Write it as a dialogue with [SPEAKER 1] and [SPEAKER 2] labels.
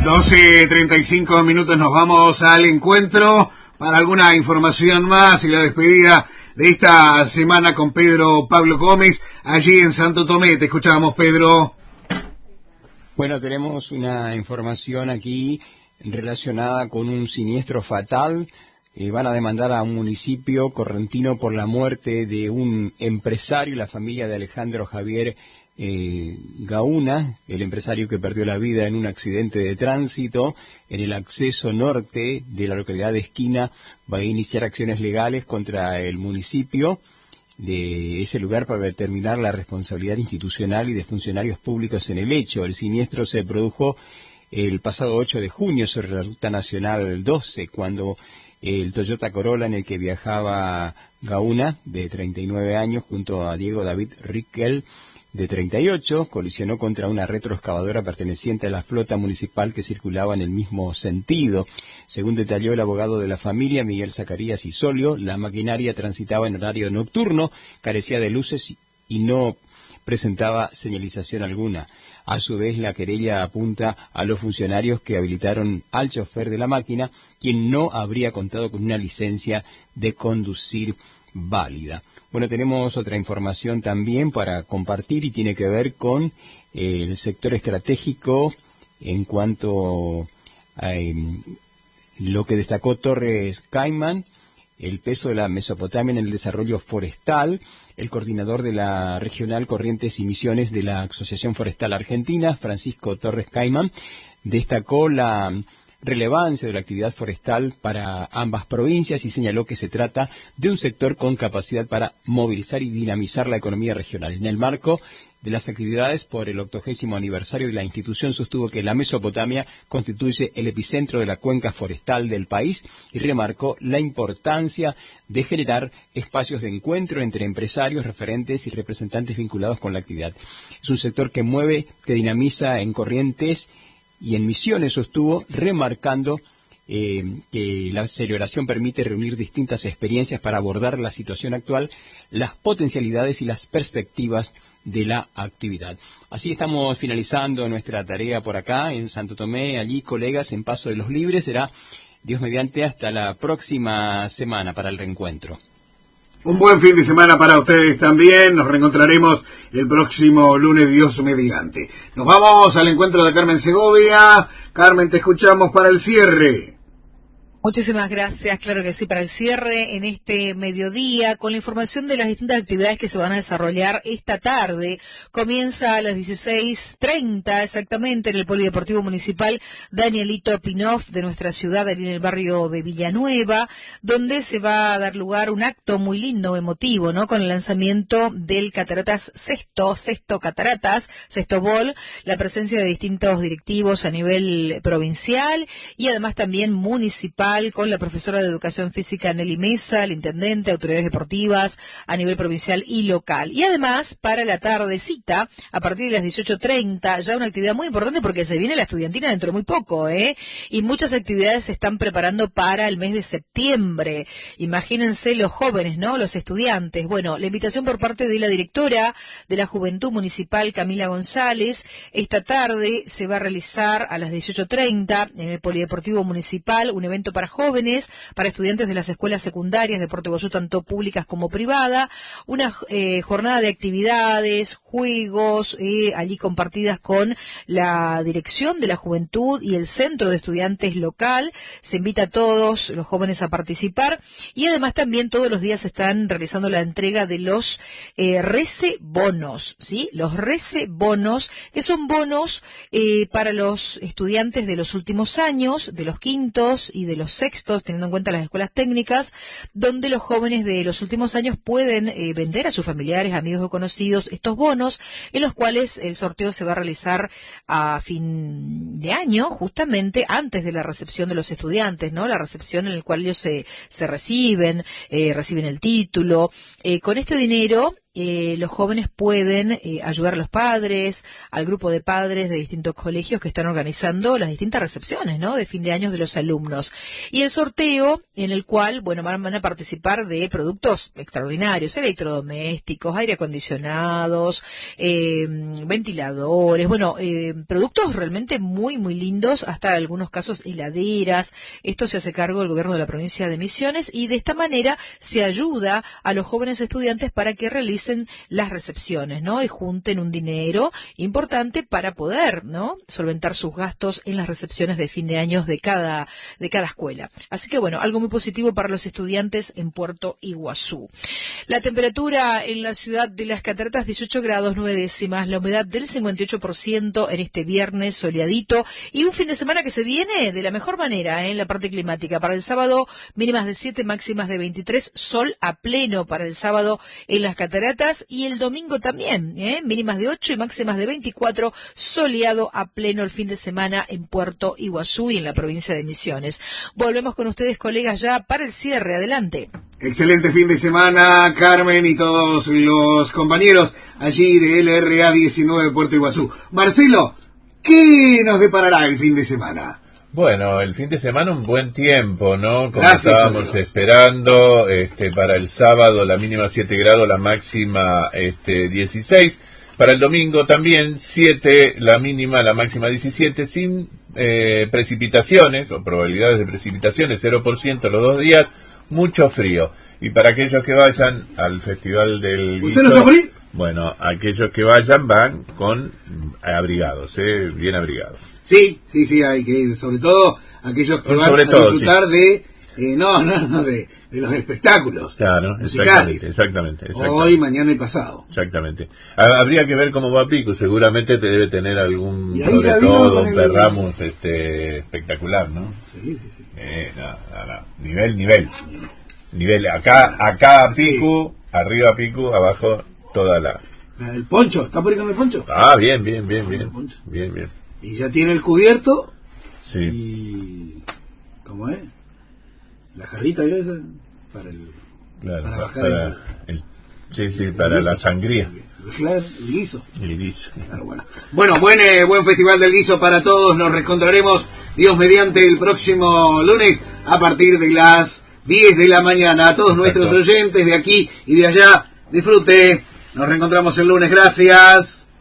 [SPEAKER 1] 12:35 nos vamos al encuentro para alguna información más y la despedida de esta semana con Pedro Pablo Gómez, allí en Santo Tomé. Te escuchamos, Pedro.
[SPEAKER 2] Bueno, tenemos una información aquí relacionada con un siniestro fatal. Van a demandar a un municipio correntino por la muerte de un empresario, la familia de Alejandro Javier Gauna, el empresario que perdió la vida en un accidente de tránsito en el acceso norte de la localidad de Esquina. Va a iniciar acciones legales contra el municipio de ese lugar para determinar la responsabilidad institucional y de funcionarios públicos en el hecho. El siniestro se produjo el pasado 8 de junio sobre la Ruta Nacional 12, cuando el Toyota Corolla en el que viajaba Gauna, de 39 años, junto a Diego David Riquel, de 38, colisionó contra una retroexcavadora perteneciente a la flota municipal que circulaba en el mismo sentido. Según detalló el abogado de la familia, Miguel Zacarías Isolio, la maquinaria transitaba en horario nocturno, carecía de luces y no presentaba señalización alguna. A su vez, la querella apunta a los funcionarios que habilitaron al chofer de la máquina, quien no habría contado con una licencia de conducir válida. Bueno, tenemos otra información también para compartir y tiene que ver con el sector estratégico en cuanto a lo que destacó Torres Caimán, el peso de la Mesopotamia en el desarrollo forestal. El coordinador de la regional Corrientes y Misiones de la Asociación Forestal Argentina, Francisco Torres Caimán, destacó la relevancia de la actividad forestal para ambas provincias y señaló que se trata de un sector con capacidad para movilizar y dinamizar la economía regional. En el marco de las actividades por el 80º aniversario de la institución, sostuvo que la Mesopotamia constituye el epicentro de la cuenca forestal del país y remarcó la importancia de generar espacios de encuentro entre empresarios, referentes y representantes vinculados con la actividad. Es un sector que mueve, que dinamiza en Corrientes y en Misiones, sostuvo, remarcando que la celebración permite reunir distintas experiencias para abordar la situación actual, las potencialidades y las perspectivas de la actividad. Así estamos finalizando nuestra tarea por acá en Santo Tomé. Allí, colegas, en Paso de los Libres. Será, Dios mediante, hasta la próxima semana para el reencuentro.
[SPEAKER 1] Un buen fin de semana para ustedes también. Nos reencontraremos el próximo lunes, Dios mediante. Nos vamos al encuentro de Carmen Segovia. Carmen, te escuchamos para el cierre.
[SPEAKER 3] Muchísimas gracias, claro que sí, para el cierre en este mediodía, con la información de las distintas actividades que se van a desarrollar esta tarde. Comienza a las 16:30 exactamente en el Polideportivo Municipal Danielito Pinoff de nuestra ciudad, en el barrio de Villanueva, donde se va a dar lugar un acto muy lindo, emotivo, ¿no? Con el lanzamiento del Cataratas Sexto Cataratas, Sexto Bol, la presencia de distintos directivos a nivel provincial y además también municipal, con la profesora de Educación Física Nelly Mesa, el intendente, autoridades deportivas a nivel provincial y local. Y además, para la tardecita, a partir de las 18:30, ya una actividad muy importante porque se viene la estudiantina dentro de muy poco, y muchas actividades se están preparando para el mes de septiembre. Imagínense los jóvenes, ¿no? Los estudiantes. Bueno, la invitación por parte de la directora de la Juventud Municipal, Camila González. Esta tarde se va a realizar a las 18:30 en el Polideportivo Municipal un evento para jóvenes, para estudiantes de las escuelas secundarias de Puerto Iguazú, tanto públicas como privada, una jornada de actividades, juegos, allí compartidas con la dirección de la juventud y el centro de estudiantes local. Se invita a todos los jóvenes a participar y además también todos los días se están realizando la entrega de los RECE bonos, ¿sí? Los RECE bonos, que son bonos para los estudiantes de los últimos años, de los quintos y de los sextos, teniendo en cuenta las escuelas técnicas, donde los jóvenes de los últimos años pueden vender a sus familiares, amigos o conocidos estos bonos, en los cuales el sorteo se va a realizar a fin de año, justamente antes de la recepción de los estudiantes, ¿no? La recepción en la cual ellos se reciben el título. Con este dinero los jóvenes pueden ayudar a los padres, al grupo de padres de distintos colegios que están organizando las distintas recepciones, ¿no?, de fin de año de los alumnos. Y el sorteo en el cual, bueno, van a participar de productos extraordinarios, electrodomésticos, aire acondicionados, ventiladores, bueno, productos realmente muy, muy lindos, hasta en algunos casos heladeras. Esto se hace cargo del gobierno de la provincia de Misiones y de esta manera se ayuda a los jóvenes estudiantes para que realicen las recepciones, ¿no?, y junten un dinero importante para poder, ¿no?, solventar sus gastos en las recepciones de fin de años de cada escuela. Así que bueno, algo muy positivo para los estudiantes en Puerto Iguazú. La temperatura en la ciudad de Las Cataratas, 18 grados 9 décimas, la humedad del 58% en este viernes soleadito y un fin de semana que se viene de la mejor manera en la parte climática. Para el sábado, mínimas de 7, máximas de 23, sol a pleno para el sábado en Las Cataratas y el domingo también, mínimas de 8 y máximas de 24, soleado a pleno el fin de semana en Puerto Iguazú y en la provincia de Misiones. Volvemos con ustedes, colegas, ya para el cierre. Adelante.
[SPEAKER 1] Excelente fin de semana, Carmen y todos los compañeros allí de LRA 19 Puerto Iguazú. Marcelo, ¿qué nos deparará el fin de semana?
[SPEAKER 4] Bueno, el fin de semana un buen tiempo, ¿no? Como
[SPEAKER 1] Gracias
[SPEAKER 4] estábamos esperando, para el sábado la mínima 7 grados, la máxima 16. Para el domingo también 7, la mínima, la máxima 17, sin precipitaciones o probabilidades de precipitaciones, 0% los 2 días, mucho frío. Y para aquellos que vayan al Festival del Guiso,
[SPEAKER 1] ¿usted no está por ir?
[SPEAKER 4] Bueno, aquellos que vayan van con abrigados, bien abrigados.
[SPEAKER 1] Sí, hay que ir, sobre todo aquellos que van a disfrutar de los espectáculos.
[SPEAKER 4] Claro, exactamente.
[SPEAKER 1] Hoy, mañana y pasado.
[SPEAKER 4] Exactamente. Habría que ver cómo va Pico, seguramente te debe tener algún, sobre todo, un perramus espectacular, ¿no?
[SPEAKER 1] Sí.
[SPEAKER 4] Nivel. Acá Pico, sí. Arriba Pico, abajo toda la...
[SPEAKER 1] ¿El poncho? ¿Está por ahí con el poncho?
[SPEAKER 4] Ah, bien. Bien.
[SPEAKER 1] Y ya tiene el cubierto.
[SPEAKER 4] Sí.
[SPEAKER 1] Y... ¿cómo es? La jarrita esa para el...
[SPEAKER 4] Claro,
[SPEAKER 1] para bajar
[SPEAKER 4] para la sangría.
[SPEAKER 1] Claro, el guiso.
[SPEAKER 4] Claro,
[SPEAKER 1] bueno, buen festival del guiso para todos. Nos reencontraremos, Dios mediante, el próximo lunes a partir de las 10 de la mañana. A todos nuestros oyentes de aquí y de allá, disfrute. Nos reencontramos el lunes. Gracias.